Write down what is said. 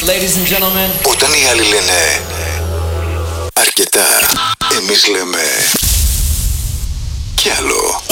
Ladies and gentlemen. Όταν οι άλλοι λένε αρκετά, εμείς λέμε κι άλλο.